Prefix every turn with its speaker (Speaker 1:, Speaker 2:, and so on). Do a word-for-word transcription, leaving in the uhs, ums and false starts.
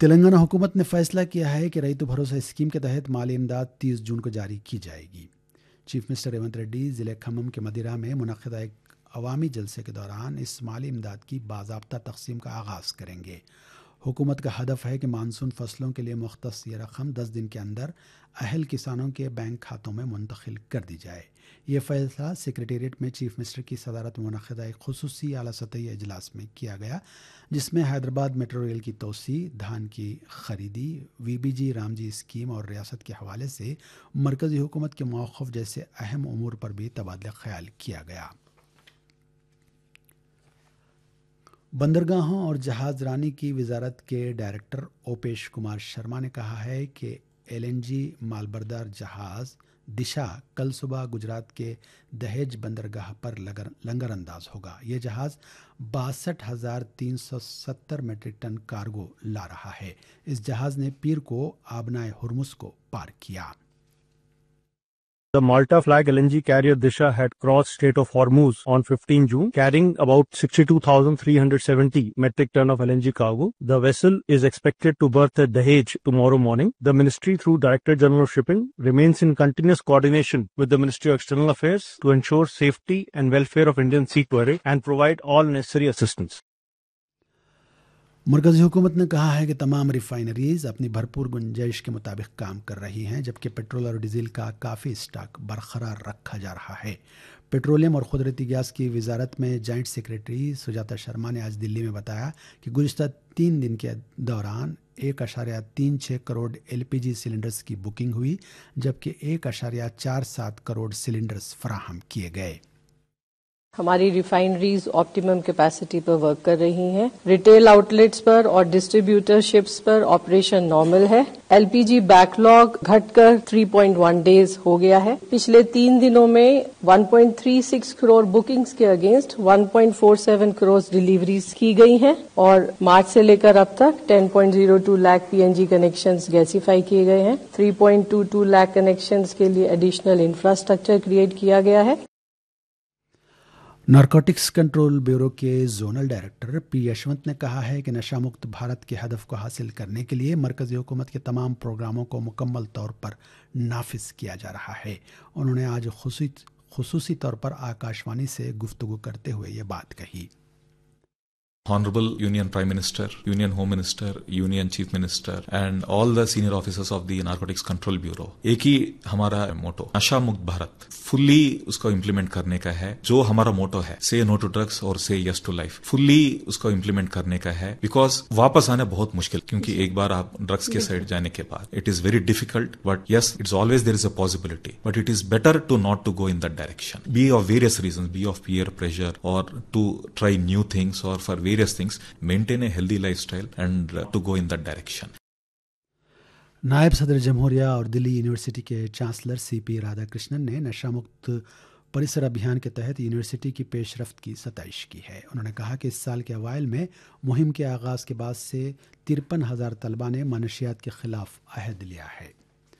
Speaker 1: तेलंगाना हुकूमत ने फैसला किया है कि रैतु भरोसा स्कीम के तहत माली इमदाद तीस जून को जारी की जाएगी। चीफ मिनिस्टर रेवंत रेड्डी ज़िले खम्मम के मदिरा में मुनक़िदा एक अवामी जलसे के दौरान इस माली इमदाद की बाज़ाब्ता तक़सीम का आगाज़ करेंगे। हुकूमत का हदफ है कि मानसून फसलों के लिए मुख्तस ये रकम दस दिन के अंदर अहल किसानों के बैंक खातों में मुंतकिल कर दी जाए। ये फैसला सेक्रेटेरिएट में चीफ मिनिस्टर की सदारत में मुनक़िदा एक खुसूसी आला सतही इजलास में किया गया, जिसमें हैदराबाद मेट्रो रेल की तोसी, धान की खरीदी, वीबीजी रामजी स्कीम और रियासत के हवाले से मरकज़ी हुकूमत के मौक़िफ़ जैसे अहम उमूर पर भी तबादला ख्याल किया गया। बंदरगाहों और जहाज़ रानी की वजारत के डायरेक्टर ओपेश कुमार शर्मा ने कहा है कि एलएनजी मालबरदार जहाज़ दिशा कल सुबह गुजरात के दहेज बंदरगाह पर लंगर अंदाज होगा। ये जहाज़ बासठ हज़ार तीन सौ सत्तर मीट्रिक टन कार्गो ला रहा है। इस जहाज़ ने पीर को आबनाए हुर्मुस को पार किया।
Speaker 2: The Malta flag L N G carrier Disha had crossed Strait of Hormuz on fifteenth June, carrying about sixty-two thousand three hundred seventy metric ton of L N G cargo. The vessel is expected to berth at Dahej tomorrow morning. The ministry, through Director General of Shipping, remains in continuous coordination with the Ministry of External Affairs to ensure safety and welfare of Indian seafaring and provide all necessary assistance.
Speaker 1: मरकज़ी हुकूमत ने कहा है कि तमाम refineries अपनी भरपूर गुंजाइश के मुताबिक काम कर रही हैं, जबकि पेट्रोल और डीजल का काफ़ी स्टॉक बरकरार रखा जा रहा है। पेट्रोलियम और कुदरती गैस की वजारत में जॉइंट सेक्रेटरी सुजाता शर्मा ने आज दिल्ली में बताया कि गुज़िश्ता तीन दिन के दौरान एक अशारिया तीन छः करोड़ एलपीजी सिलेंडर्स की बुकिंग हुई, जबकि एक अशारिया चार सात करोड़ सिलेंडर्स फराहम किए गए।
Speaker 3: हमारी रिफाइनरीज ऑप्टिमम कैपेसिटी पर वर्क कर रही हैं। रिटेल आउटलेट्स पर और डिस्ट्रीब्यूटरशिप्स पर ऑपरेशन नॉर्मल है। एलपीजी बैकलॉग घटकर तीन पॉइंट एक डेज हो गया है। पिछले तीन दिनों में एक पॉइंट तीन छह करोड़ बुकिंग्स के अगेंस्ट एक पॉइंट चार सात करोड़ डिलीवरीज की गई हैं और मार्च से लेकर अब तक दस पॉइंट शून्य दो लाख पीएनजी कनेक्शंस गैसीफाई किए गए हैं। तीन पॉइंट दो दो लाख कनेक्शंस के लिए एडिशनल इंफ्रास्ट्रक्चर क्रिएट किया गया है।
Speaker 1: नारकोटिक्स कंट्रोल ब्यूरो के जोनल डायरेक्टर पी यशवंत ने कहा है कि नशा मुक्त भारत के हदफ को हासिल करने के लिए मरकज़ी हुकूमत के तमाम प्रोग्रामों को मुकम्मल तौर पर नाफिज किया जा रहा है। उन्होंने आज खुसूसी तौर पर आकाशवाणी से गुफ्तगू करते हुए ये बात कही।
Speaker 4: Honorable Union Prime Minister, Union Home Minister, Union Chief Minister and all the senior officers of the Narcotics Control Bureau, एक ही हमारा मोटो नशा मुक्त भारत फुल्ली उसको इम्प्लीमेंट करने का है। जो हमारा मोटो है से नो टू ड्रग्स और से यस टू लाइफ, फुल्ली उसको इम्प्लीमेंट करने का है। बिकॉज वापस आना बहुत मुश्किल, क्योंकि एक बार आप ड्रग्स के साइड जाने के बाद it is very difficult, but yes it's always there is a possibility, but it is better to not to go in that direction, B of various reasons, B of peer pressure और to try new things और for various things, maintain a healthy lifestyle and uh, to go in that direction.
Speaker 1: नायब सदर जमहूरिया और Delhi university के chancellor CP Radhakrishnan ने नशा मुक्त परिसर अभियान के तहत यूनिवर्सिटी की पेशरफ्त की सताइश की है। उन्होंने कहा कि इस साल के अवाइल में मुहिम के आगाज़ के बाद से तिरपन हज़ार तलबा ने मनशियात के खिलाफ अहद लिया है।